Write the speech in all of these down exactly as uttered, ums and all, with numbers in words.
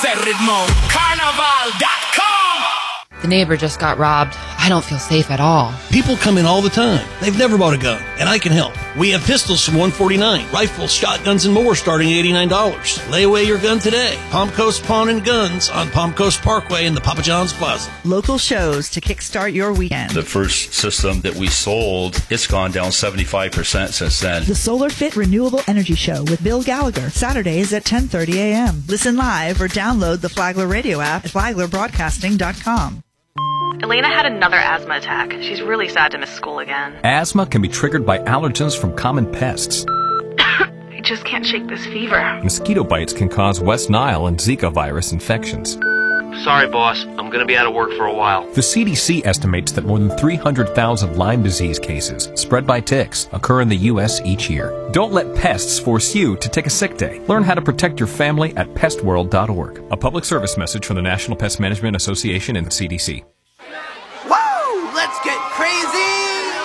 Bailamos el ritmo. Carnaval dot com. The neighbor just got robbed. I don't feel safe at all. People come in all the time. They've never bought a gun, and I can help. We have pistols from one forty-nine, rifles, shotguns, and more starting at eighty-nine dollars. Lay away your gun today. Palm Coast Pawn and Guns on Palm Coast Parkway in the Papa John's Plaza. Local shows to kickstart your weekend. The first system that we sold, it's gone down seventy-five percent since then. The Solar Fit Renewable Energy Show with Bill Gallagher, Saturdays at ten thirty a.m. Listen live or download the Flagler Radio app at flagler broadcasting dot com. Elena had another asthma attack. She's really sad to miss school again. Asthma can be triggered by allergens from common pests. I just can't shake this fever. Mosquito bites can cause West Nile and Zika virus infections. Sorry, boss. I'm going to be out of work for a while. The C D C estimates that more than three hundred thousand Lyme disease cases spread by ticks occur in the U S each year. Don't let pests force you to take a sick day. Learn how to protect your family at pest world dot org. A public service message from the National Pest Management Association and the C D C. Woo! Let's get crazy!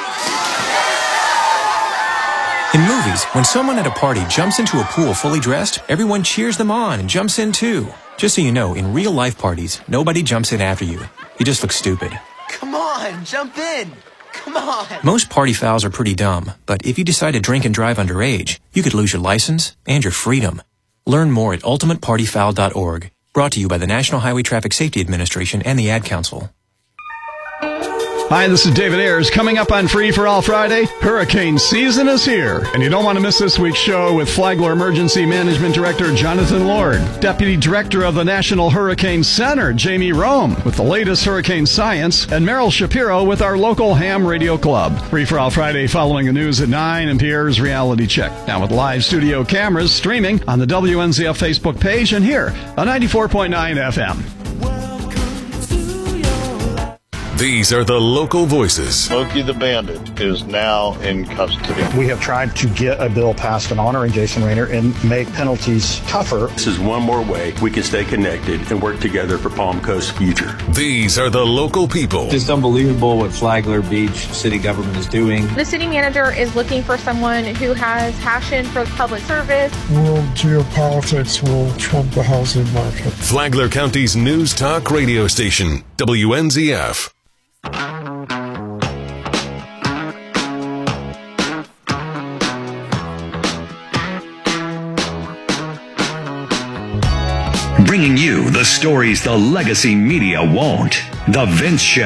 In movies, when someone at a party jumps into a pool fully dressed, everyone cheers them on and jumps in too. Just so you know, in real life parties, nobody jumps in after you. You just look stupid. Come on, jump in! Come on! Most party fouls are pretty dumb, but if you decide to drink and drive underage, you could lose your license and your freedom. Learn more at ultimate party foul dot org. Brought to you by the National Highway Traffic Safety Administration and the Ad Council. Hi, this is David Ayers. Coming up on Free for All Friday, hurricane season is here. And you don't want to miss this week's show with Flagler Emergency Management Director Jonathan Lord, Deputy Director of the National Hurricane Center, Jamie Rome, with the latest hurricane science, and Meryl Shapiro with our local ham radio club. Free for All Friday following the news at nine and Pierre's Reality Check. Now with live studio cameras streaming on the W N Z F Facebook page and here on ninety-four point nine F M. These are the local voices. Smokey the Bandit is now in custody. We have tried to get a bill passed on honoring Jason Raynor and make penalties tougher. This is one more way we can stay connected and work together for Palm Coast's future. These are the local people. Just unbelievable what Flagler Beach city government is doing. The city manager is looking for someone who has passion for public service. World geopolitics will trump the housing market. Flagler County's news talk radio station, W N Z F. Bringing you the stories the legacy media won't. The Vince Show.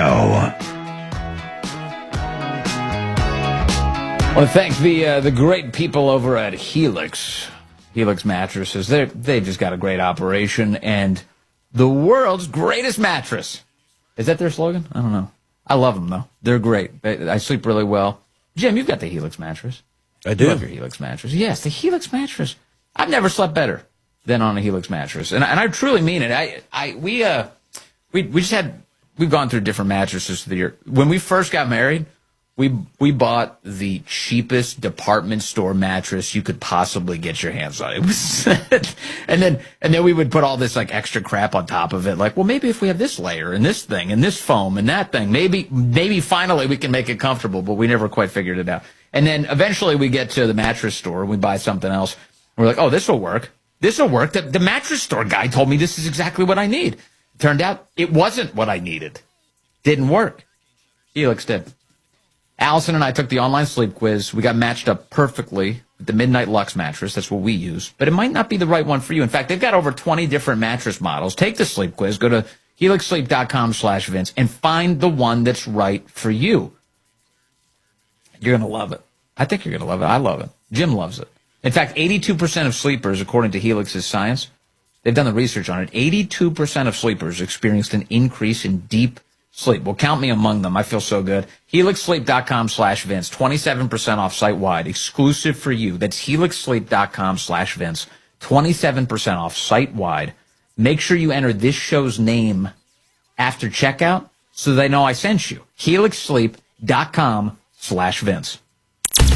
I want to thank the uh, the great people over at Helix. Helix Mattresses. They they've just got a great operation and the world's greatest mattress. Is that their slogan? I don't know. I love them, though. They're great. I sleep really well. Jim, you've got the Helix mattress. I do. You love your Helix mattress. Yes, the Helix mattress. I've never slept better than on a Helix mattress. And, and I truly mean it. I, I, we, uh, we, we just had, we've gone through different mattresses through the year. When we first got married, we, we bought the cheapest department store mattress you could possibly get your hands on. It was, and then, and then we would put all this like extra crap on top of it. Like, well, maybe if we have this layer and this thing and this foam and that thing, maybe, maybe finally we can make it comfortable, but we never quite figured it out. And then eventually we get to the mattress store and we buy something else. We're like, oh, this will work. This will work. The, the mattress store guy told me this is exactly what I need. Turned out it wasn't what I needed. Didn't work. Helix did. Allison and I took the online sleep quiz. We got matched up perfectly with the Midnight Lux mattress. That's what we use. But it might not be the right one for you. In fact, they've got over twenty different mattress models. Take the sleep quiz. Go to helix sleep dot com slash Vince and find the one that's right for you. You're going to love it. I think you're going to love it. I love it. Jim loves it. In fact, eighty-two percent of sleepers, according to Helix's science, they've done the research on it, eighty-two percent of sleepers experienced an increase in deep sleep. Well, count me among them. I feel so good. helix sleep dot com slash Vince. twenty-seven percent off site-wide. Exclusive for you. That's helix sleep dot com slash Vince. twenty-seven percent off site-wide. Make sure you enter this show's name after checkout so they know I sent you. helix sleep dot com slash Vince.